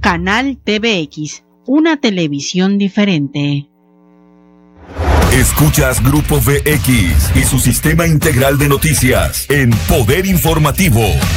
Canal TVX, una televisión diferente. Escuchas Grupo VX y su sistema integral de noticias en Poder Informativo.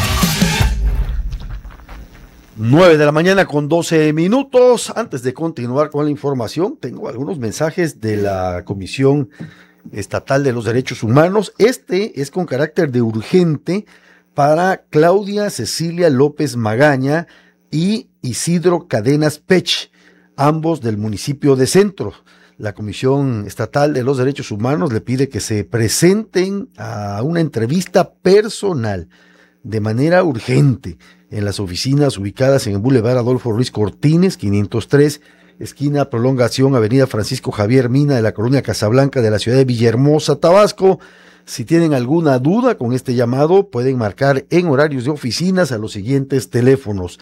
9:12 a.m. Antes de continuar con la información, tengo algunos mensajes de la Comisión Estatal de los Derechos Humanos. Este es con carácter de urgente para Claudia Cecilia López Magaña y Isidro Cadenas Pech, ambos del municipio de Centro. La Comisión Estatal de los Derechos Humanos le pide que se presenten a una entrevista personal de manera urgente en las oficinas ubicadas en el Boulevard Adolfo Ruiz Cortines, 503, esquina Prolongación, Avenida Francisco Javier Mina de la colonia Casablanca de la ciudad de Villahermosa, Tabasco. Si tienen alguna duda con este llamado, pueden marcar en horarios de oficinas a los siguientes teléfonos: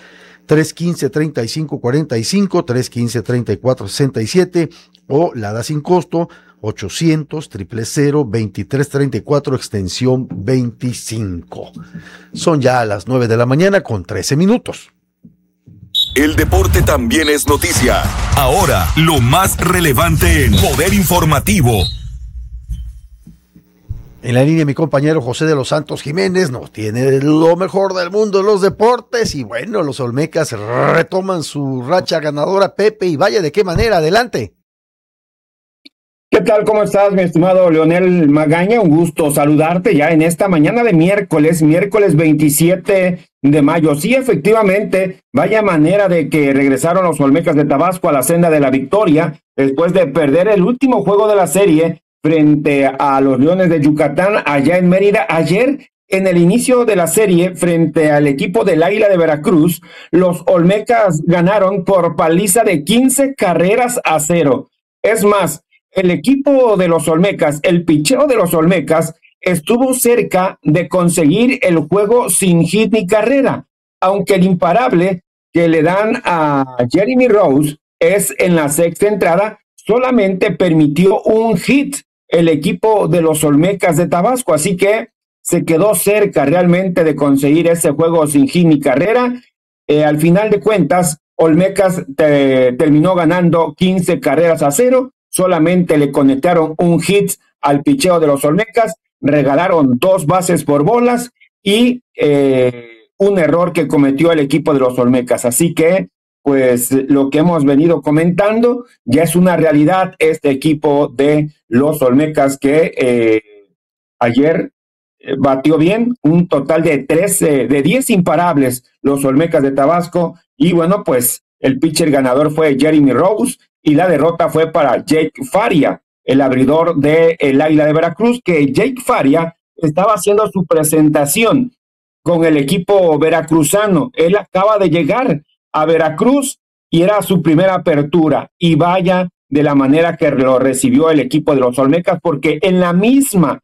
315-3545, 315-3467 o la da sin costo 800-000-2334, extensión 25. Son ya las 9:13 a.m. El deporte también es noticia. Ahora, lo más relevante en Poder Informativo. En la línea mi compañero José de los Santos Jiménez nos tiene lo mejor del mundo de los deportes y bueno, los Olmecas retoman su racha ganadora, Pepe, y vaya de qué manera. Adelante. ¿Qué tal? ¿Cómo estás, mi estimado Leonel Magaña? Un gusto saludarte ya en esta mañana de miércoles 27 de mayo. Sí, efectivamente, vaya manera de que regresaron los Olmecas de Tabasco a la senda de la victoria después de perder el último juego de la serie frente a los Leones de Yucatán allá en Mérida. Ayer, en el inicio de la serie, frente al equipo del Águila de Veracruz, los Olmecas ganaron por paliza de 15-0. Es más, el equipo de los Olmecas, el picheo de los Olmecas, estuvo cerca de conseguir el juego sin hit ni carrera, aunque el imparable que le dan a Jeremy Rose es en la sexta entrada, solamente permitió un hit el equipo de los Olmecas de Tabasco, así que se quedó cerca realmente de conseguir ese juego sin hit ni carrera. Al final de cuentas, Olmecas terminó ganando 15-0, solamente le conectaron un hit al picheo de los Olmecas, regalaron 2 bases por bolas y un error que cometió el equipo de los Olmecas, así que pues lo que hemos venido comentando ya es una realidad. Este equipo de los Olmecas que ayer batió bien, un total de 10 imparables los Olmecas de Tabasco, y bueno, pues el pitcher ganador fue Jeremy Rose y la derrota fue para Jake Faria, el abridor del Águila de Veracruz, que Jake Faria estaba haciendo su presentación con el equipo veracruzano. Él acaba de llegar a Veracruz y era su primera apertura, y vaya de la manera que lo recibió el equipo de los Olmecas, porque en la misma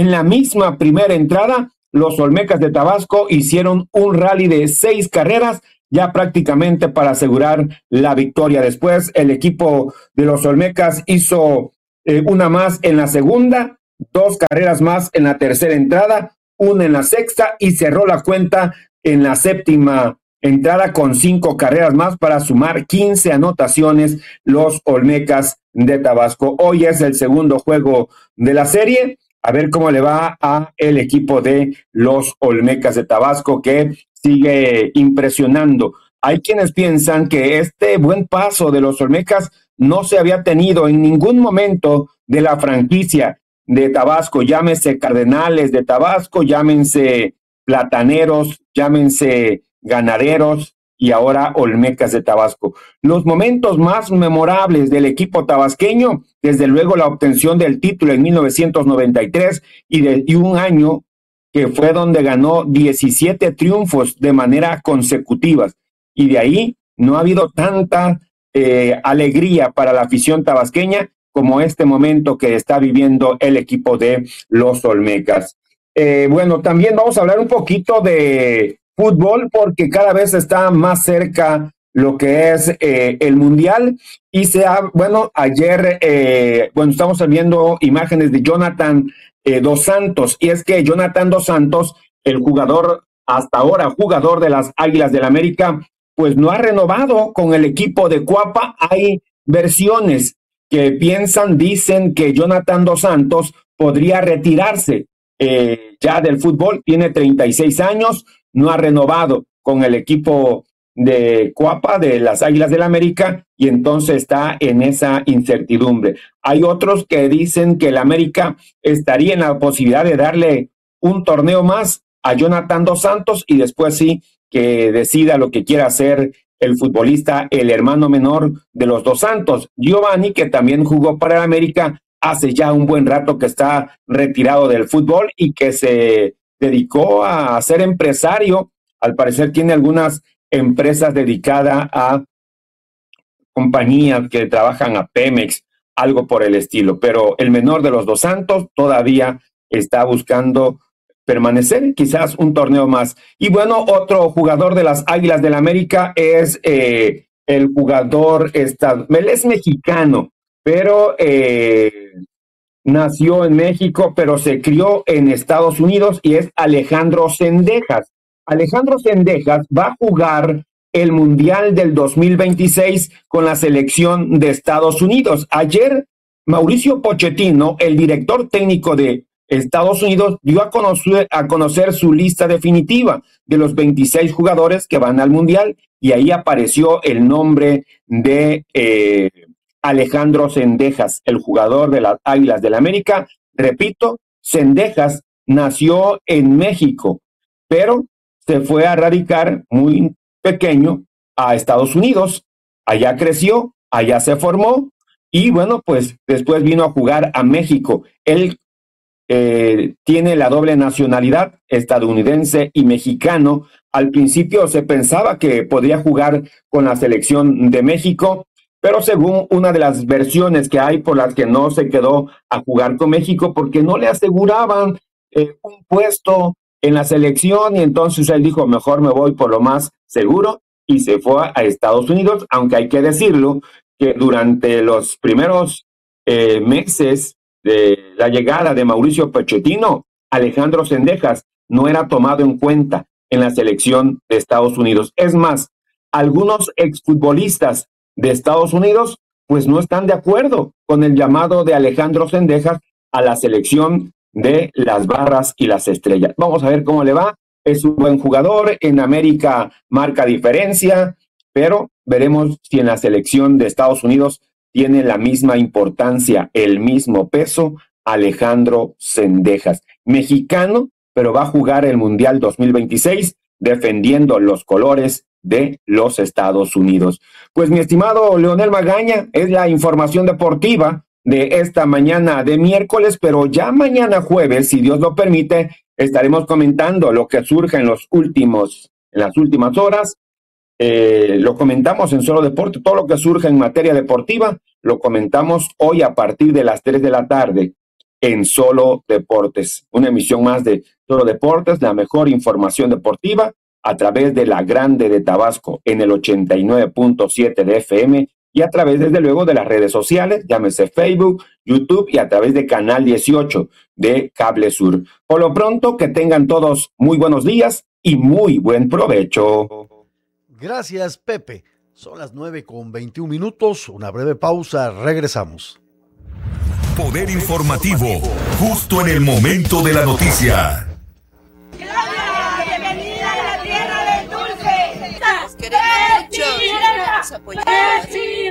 primera entrada los Olmecas de Tabasco hicieron un rally de 6 carreras ya prácticamente para asegurar la victoria. Después el equipo de los Olmecas hizo una más en la segunda, 2 carreras más en la tercera entrada, una en la sexta, y cerró la cuenta en la séptima entrada con 5 carreras más para sumar 15 anotaciones los Olmecas de Tabasco. Hoy es el segundo juego de la serie. A ver cómo le va a el equipo de los Olmecas de Tabasco, que sigue impresionando. Hay quienes piensan que este buen paso de los Olmecas no se había tenido en ningún momento de la franquicia de Tabasco, llámese Cardenales de Tabasco, llámense Plataneros, llámense Ganaderos y ahora Olmecas de Tabasco. Los momentos más memorables del equipo tabasqueño, desde luego la obtención del título en 1993 y un año que fue donde ganó 17 triunfos de manera consecutivas, y de ahí no ha habido tanta alegría para la afición tabasqueña como este momento que está viviendo el equipo de los Olmecas. Bueno, también vamos a hablar un poquito de fútbol, porque cada vez está más cerca lo que es el Mundial, y ayer, estamos viendo imágenes de Jonathan Dos Santos, y es que Jonathan Dos Santos, el jugador, hasta ahora jugador de las Águilas del América, pues no ha renovado con el equipo de Cuapa. Hay versiones que dicen que Jonathan Dos Santos podría retirarse ya del fútbol. Tiene 36 años, no ha renovado con el equipo de Cuapa, de las Águilas del América, y entonces está en esa incertidumbre. Hay otros que dicen que el América estaría en la posibilidad de darle un torneo más a Jonathan Dos Santos y después sí que decida lo que quiera hacer el futbolista, el hermano menor de los Dos Santos, Giovanni, que también jugó para el América hace ya un buen rato que está retirado del fútbol y que se dedicó a ser empresario. Al parecer tiene algunas empresas dedicadas a compañías que trabajan a Pemex, algo por el estilo, pero el menor de los Dos Santos todavía está buscando permanecer, quizás un torneo más. Y bueno, otro jugador de las Águilas del América es el jugador, él es mexicano, pero nació en México, pero se crió en Estados Unidos, y es Alejandro Zendejas. Alejandro Zendejas va a jugar el Mundial del 2026 con la selección de Estados Unidos. Ayer, Mauricio Pochettino, el director técnico de Estados Unidos, dio a conocer su lista definitiva de los 26 jugadores que van al Mundial, y ahí apareció el nombre de Alejandro Zendejas, el jugador de las Águilas del América. Repito, Zendejas nació en México, pero se fue a radicar muy pequeño a Estados Unidos. Allá creció, allá se formó, y bueno, pues después vino a jugar a México. Él tiene la doble nacionalidad, estadounidense y mexicano. Al principio se pensaba que podría jugar con la selección de México, pero según una de las versiones que hay por las que no se quedó a jugar con México porque no le aseguraban un puesto en la selección, y entonces él dijo, mejor me voy por lo más seguro, y se fue a Estados Unidos, aunque hay que decirlo que durante los primeros meses de la llegada de Mauricio Pochettino, Alejandro Zendejas no era tomado en cuenta en la selección de Estados Unidos. Es más, algunos exfutbolistas de Estados Unidos pues no están de acuerdo con el llamado de Alejandro Zendejas a la selección de las Barras y las Estrellas. Vamos a ver cómo le va. Es un buen jugador, en América marca diferencia, pero veremos si en la selección de Estados Unidos tiene la misma importancia, el mismo peso, Alejandro Zendejas. Mexicano, pero va a jugar el Mundial 2026 defendiendo los colores de los Estados Unidos. Pues mi estimado Leonel Magaña, es la información deportiva de esta mañana de miércoles, pero ya mañana jueves, si Dios lo permite, estaremos comentando lo que surge en las últimas horas. Lo comentamos en Solo Deporte, todo lo que surge en materia deportiva, lo comentamos hoy a partir de las 3 de la tarde en Solo Deportes. Una emisión más de Solo Deportes, la mejor información deportiva a través de la Grande de Tabasco en el 89.7 de FM y a través, desde luego, de las redes sociales, llámese Facebook, YouTube y a través de Canal 18 de Cable Sur. Por lo pronto, que tengan todos muy buenos días y muy buen provecho. Gracias, Pepe. Son las 9:21. Una breve pausa. Regresamos. Poder informativo, justo en el momento de la noticia. Bienvenida a la tierra del dulce. Nos queremos mucho. Nos apoyamos.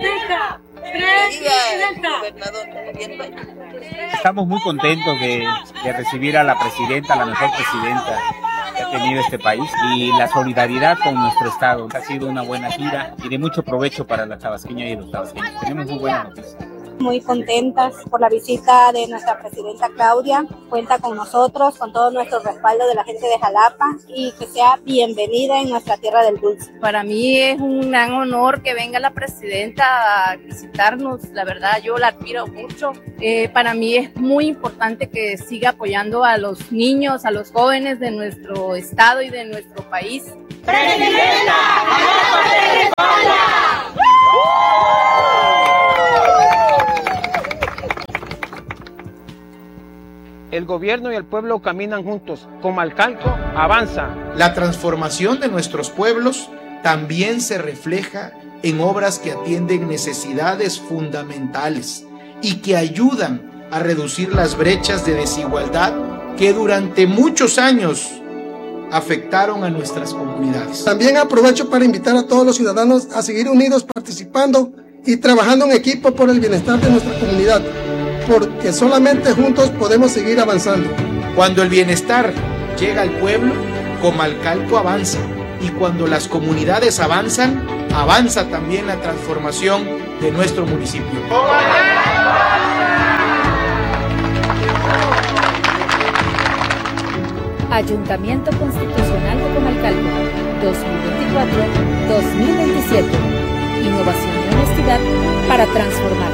Estamos muy contentos de recibir a la presidenta, la mejor presidenta que ha tenido este país, y la solidaridad con nuestro estado. Ha sido una buena gira y de mucho provecho para la tabasqueña y los tabasqueños. Tenemos muy buena noticia. Muy contentas por la visita de nuestra presidenta Claudia. Cuenta con nosotros, con todo nuestro respaldo de la gente de Jalapa, y que sea bienvenida en nuestra tierra del dulce. Para mí es un gran honor que venga la presidenta a visitarnos. La verdad, yo la admiro mucho. Para mí es muy importante que siga apoyando a los niños, a los jóvenes de nuestro estado y de nuestro país. ¡Presidenta! ¡Jalapa te respalda! El gobierno y el pueblo caminan juntos. Comalcalco avanza. La transformación de nuestros pueblos también se refleja en obras que atienden necesidades fundamentales y que ayudan a reducir las brechas de desigualdad que durante muchos años afectaron a nuestras comunidades. También aprovecho para invitar a todos los ciudadanos a seguir unidos, participando y trabajando en equipo por el bienestar de nuestra comunidad, porque solamente juntos podemos seguir avanzando. Cuando el bienestar llega al pueblo, Comalcalco avanza, y cuando las comunidades avanzan, avanza también la transformación de nuestro municipio. Ayuntamiento Constitucional de Comalcalco, 2024-2027. Innovación y honestidad para transformar.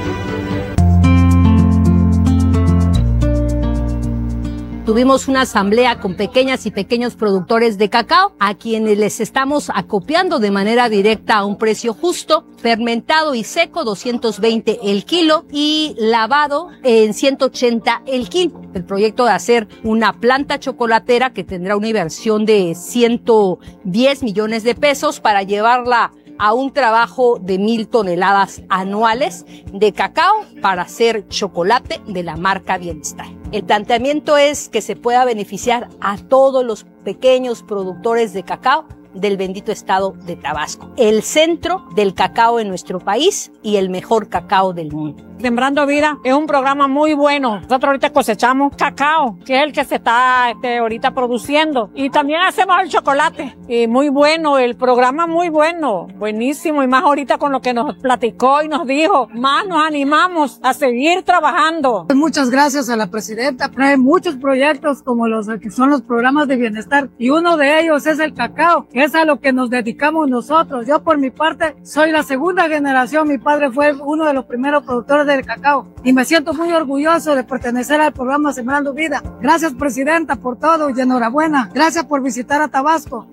Tuvimos una asamblea con pequeñas y pequeños productores de cacao, a quienes les estamos acopiando de manera directa a un precio justo, fermentado y seco 220 el kilo y lavado en 180 el kilo. El proyecto de hacer una planta chocolatera que tendrá una inversión de 110 millones de pesos para llevarla a un trabajo de 1,000 toneladas anuales de cacao para hacer chocolate de la marca Bienestar. El planteamiento es que se pueda beneficiar a todos los pequeños productores de cacao del bendito estado de Tabasco, el centro del cacao en nuestro país y el mejor cacao del mundo. Sembrando Vida es un programa muy bueno. Nosotros ahorita cosechamos cacao, que es el que se está ahorita produciendo. Y también hacemos el chocolate. Y muy bueno, el programa muy bueno, buenísimo. Y más ahorita con lo que nos platicó y nos dijo, más nos animamos a seguir trabajando. Muchas gracias a la presidenta. Trae muchos proyectos como los que son los programas de bienestar. Y uno de ellos es el cacao, que es a lo que nos dedicamos nosotros. Yo por mi parte soy la segunda generación. Mi padre fue uno de los primeros productores del cacao y me siento muy orgulloso de pertenecer al programa Sembrando Vida. Gracias, presidenta, por todo y enhorabuena. Gracias por visitar a Tabasco.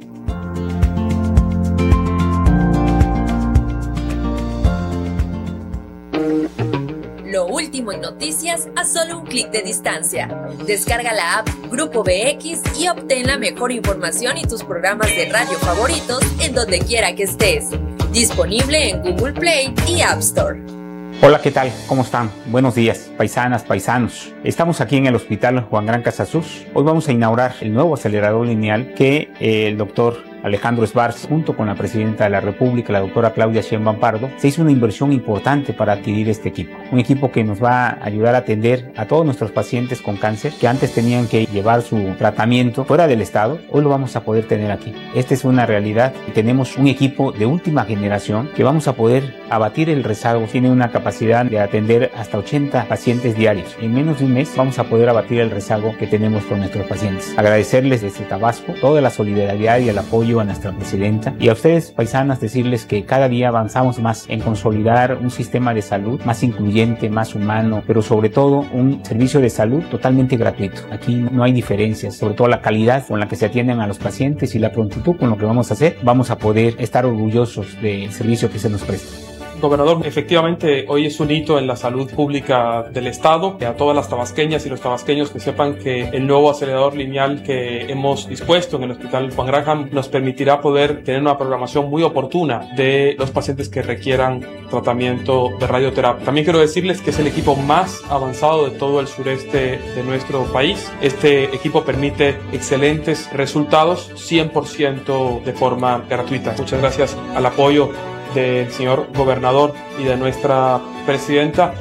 Lo último en noticias a solo un clic de distancia. Descarga la app Grupo BX y obtén la mejor información y tus programas de radio favoritos en donde quiera que estés. Disponible en Google Play y App Store. Hola, ¿qué tal? ¿Cómo están? Buenos días, paisanas, paisanos. Estamos aquí en el Hospital Juan Gran Casasus. Hoy vamos a inaugurar el nuevo acelerador lineal que el doctor Alejandro Sbarz, junto con la presidenta de la República, la doctora Claudia Sheinbaum Pardo, se hizo una inversión importante para adquirir este equipo. Un equipo que nos va a ayudar a atender a todos nuestros pacientes con cáncer que antes tenían que llevar su tratamiento fuera del estado. Hoy lo vamos a poder tener aquí. Esta es una realidad y tenemos un equipo de última generación que vamos a poder abatir el rezago. Tiene una capacidad de atender hasta 80 pacientes diarios. En menos de un mes vamos a poder abatir el rezago que tenemos con nuestros pacientes. Agradecerles desde Tabasco toda la solidaridad y el apoyo a nuestra presidenta y a ustedes, paisanas, decirles que cada día avanzamos más en consolidar un sistema de salud más incluyente, más humano, pero sobre todo un servicio de salud totalmente gratuito. Aquí no hay diferencias, sobre todo la calidad con la que se atienden a los pacientes y la prontitud con lo que vamos a hacer. Vamos a poder estar orgullosos del servicio que se nos presta. Gobernador, efectivamente hoy es un hito en la salud pública del estado. A todas las tabasqueñas y los tabasqueños que sepan que el nuevo acelerador lineal que hemos dispuesto en el Hospital Juan Graham nos permitirá poder tener una programación muy oportuna de los pacientes que requieran tratamiento de radioterapia. También quiero decirles que es el equipo más avanzado de todo el sureste de nuestro país. Este equipo permite excelentes resultados 100% de forma gratuita. Muchas gracias al apoyo del señor gobernador y de nuestra presidenta.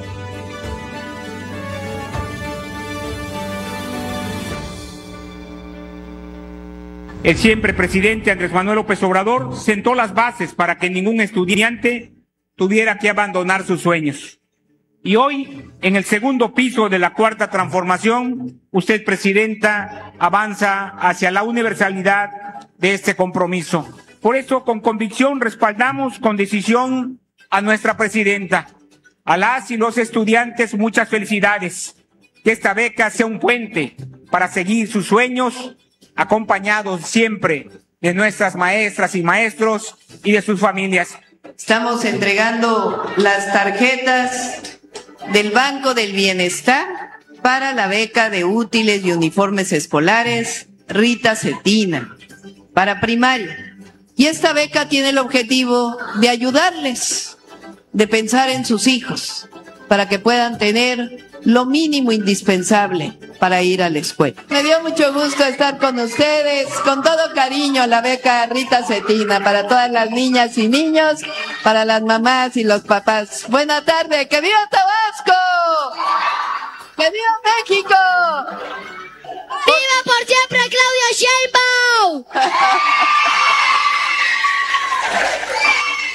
El siempre presidente Andrés Manuel López Obrador sentó las bases para que ningún estudiante tuviera que abandonar sus sueños. Y hoy, en el segundo piso de la cuarta transformación, usted, presidenta, avanza hacia la universalidad de este compromiso. Por eso, con convicción, respaldamos con decisión a nuestra presidenta. A las y los estudiantes, muchas felicidades. Que esta beca sea un puente para seguir sus sueños, acompañados siempre de nuestras maestras y maestros y de sus familias. Estamos entregando las tarjetas del Banco del Bienestar para la beca de útiles y uniformes escolares Rita Cetina para primaria. Y esta beca tiene el objetivo de ayudarles, de pensar en sus hijos, para que puedan tener lo mínimo indispensable para ir a la escuela. Me dio mucho gusto estar con ustedes, con todo cariño, la beca Rita Cetina, para todas las niñas y niños, para las mamás y los papás. Buena tarde, ¡que viva Tabasco! ¡Que viva México! ¡Viva por siempre Claudia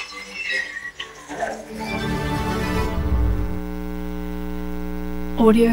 Sheinbaum! Audio